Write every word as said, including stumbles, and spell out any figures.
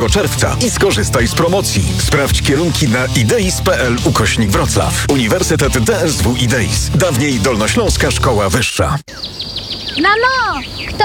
czerwca i skorzystaj z promocji. Sprawdź kierunki na ideis kropka p l ukośnik Wrocław. Uniwersytet D S W Ideis. Dawniej Dolnośląska Szkoła Wyższa. Mamo, kto